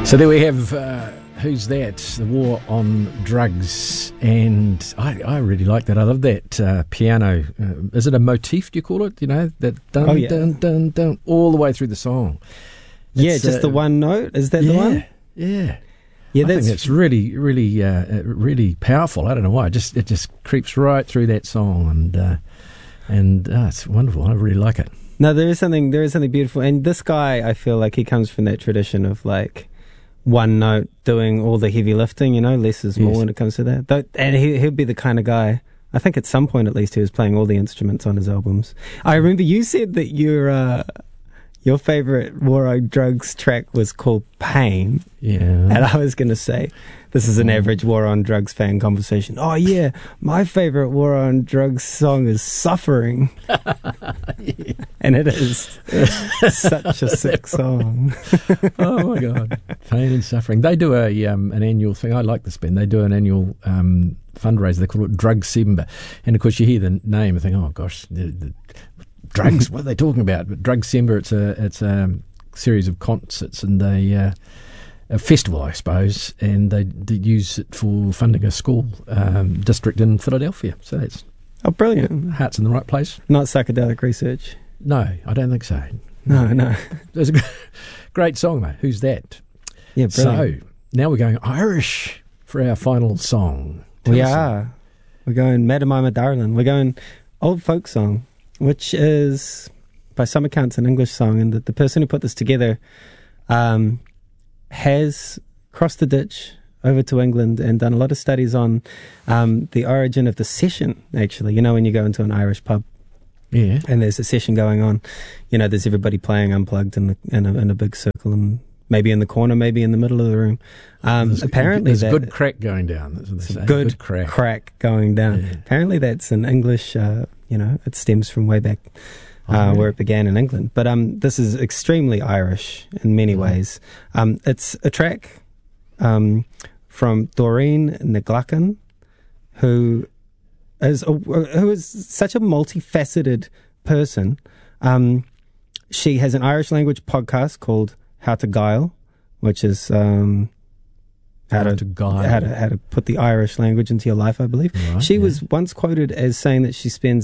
So there we have Who's That? The War on Drugs. And I really like that. I love that piano. Is it a motif, do you call it? You know, that dun, dun, dun, dun, all the way through the song. It's, just the one note? Is that the one? Yeah. I think it's really, really, really powerful. I don't know why. It just creeps right through that song, and it's wonderful. I really like it. No, there is something beautiful. And this guy, I feel like he comes from that tradition of like one note doing all the heavy lifting. You know, less is more when it comes to that. And he'll be the kind of guy. I think at some point, at least, he was playing all the instruments on his albums. I remember you said that your favorite War on Drugs track was called Pain. Yeah. And I was going to say, this is an average War on Drugs fan conversation. Oh, yeah, my favorite War on Drugs song is Suffering. Yeah. And it is such a sick song. Oh, my God. Pain and Suffering. They do an annual thing. I like this band. They do an annual fundraiser. They call it Drugcember. And, of course, you hear the name and think, oh, gosh, the drugs, what are they talking about? But Drugcember, it's a series of concerts and a festival, I suppose, and they use it for funding a school district in Philadelphia. So that's brilliant. Heart's in the right place. Not psychedelic research. No, I don't think so. No. There's a great song, mate. Who's That? Yeah, brilliant. So now we're going Irish for our final song. We are. We're going Madam I'm a Darlin'. We're going old folk song, which is, by some accounts, an English song, and the person who put this together has crossed the ditch over to England and done a lot of studies on the origin of the session, actually. You know, when you go into an Irish pub and there's a session going on, you know, there's everybody playing unplugged in a big circle, and maybe in the corner, maybe in the middle of the room. Apparently there's good crack going down. Good crack going down. Yeah. Apparently that's an English, it stems from way back where it began in England. But this is extremely Irish in many ways. It's a track from Doreen Naglacan, who is such a multifaceted person. She has an Irish language podcast called How to Guile, which is how to put the Irish language into your life, I believe. Right, she was once quoted as saying that she spends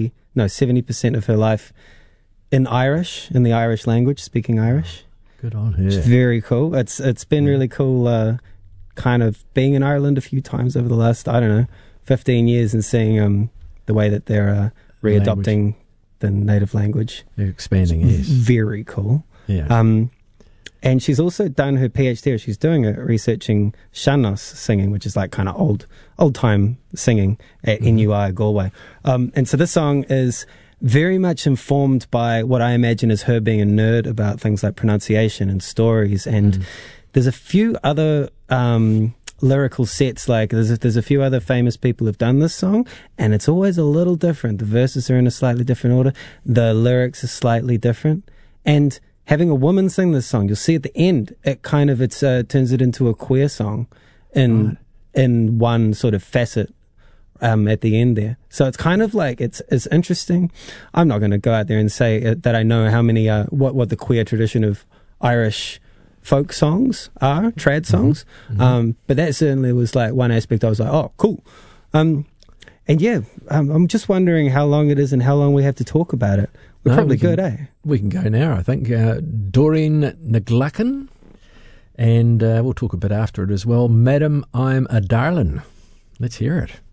70% of her life in Irish, in the Irish language, speaking Irish. Good on her. It's very cool. It's been really cool kind of being in Ireland a few times over the last, 15 years and seeing the way that they're readopting the native language. They're expanding, yes. Very cool. Yeah. And she's also done her PhD, or she's doing it, researching sean-nós singing, which is like kind of old-time singing at NUI Galway. And so this song is very much informed by what I imagine is her being a nerd about things like pronunciation and stories. And there's a few other lyrical sets, like there's a few other famous people who've done this song, and it's always a little different. The verses are in a slightly different order. The lyrics are slightly different. And having a woman sing this song, you'll see at the end, it kind of turns it into a queer song in one sort of facet at the end there. So it's kind of like it's interesting. I'm not going to go out there and say that I know how many what the queer tradition of Irish folk songs are, trad songs. But that certainly was like one aspect. I was like, oh, cool. And yeah, I'm just wondering how long it is and how long we have to talk about it. We're probably good, eh? We can go now, I think. Doreen Naglacan, and we'll talk a bit after it as well. Madam I'm a Darlin'. Let's hear it.